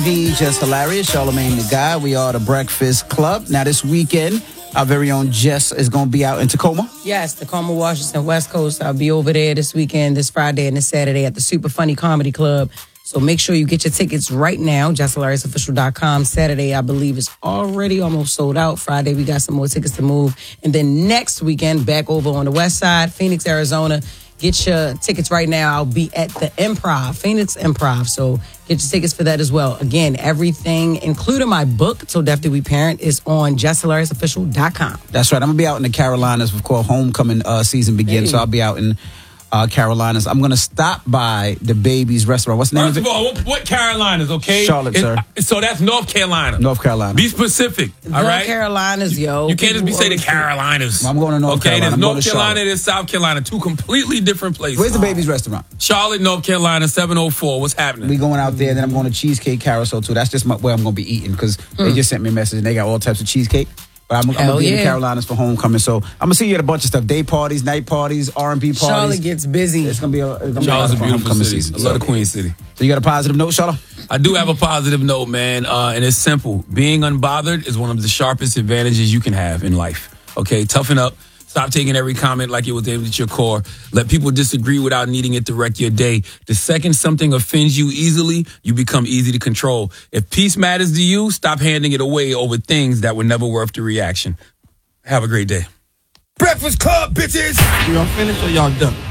The Just Hilarious, Charlamagne the Guy. We are the Breakfast Club. Now this weekend, our very own Jess is going to be out in Tacoma. Yes, Tacoma, Washington, West Coast. I'll be over there this weekend, this Friday and this Saturday at the Super Funny Comedy Club. So make sure you get your tickets right now. JustHilariousOfficial.com. Saturday, I believe, is already almost sold out. Friday, we got some more tickets to move. And then next weekend, back over on the West Side, Phoenix, Arizona. Get your tickets right now. I'll be at the Improv, Phoenix Improv. So get your tickets for that as well. Again, everything, including my book, So Deaf Did We Parent, is on JustHilariousOfficial.com. That's right. I'm going to be out in the Carolinas before homecoming season begins. Hey. So I'll be out in Carolinas. I'm going to stop by the Baby's Restaurant. What's the name First of of it? all, what Carolinas, okay? Charlotte, sir. So that's North Carolina. North Carolina. Be specific, all The right? Carolinas, yo. You can't just be saying the Carolinas. I'm going to North Carolina. There's I'm going North to Carolina, Charlotte. there's South Carolina. Two completely different places. Where's the Baby's Restaurant? Charlotte, North Carolina, 704. What's happening? We going out there, then I'm going to Cheesecake Carousel, too. That's just where I'm going to be eating, because they just sent me a message, and they got all types of cheesecake. But I'm going to be in the Carolinas for homecoming, so I'm going to see you at a bunch of stuff. Day parties, night parties, R&B parties. Charlotte gets busy. It's going to be a Charlotte's a beautiful homecoming city. season. I love the Queen City. So you got a positive note, Charlotte? I do have a positive note, man, and it's simple. Being unbothered is one of the sharpest advantages you can have in life. Okay, toughen up. Stop taking every comment like it was aimed at your core. Let people disagree without needing it to wreck your day. The second something offends you easily, you become easy to control. If peace matters to you, stop handing it away over things that were never worth the reaction. Have a great day. Breakfast Club, bitches! Y'all finished or y'all done?